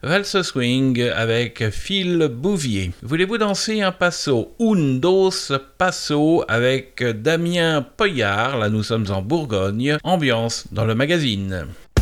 Valse Swing avec Phil Bouvier. Voulez-vous danser un passo? Un dos passo avec Damien Poyard. Là, nous sommes en Bourgogne. Ambiance dans le magazine.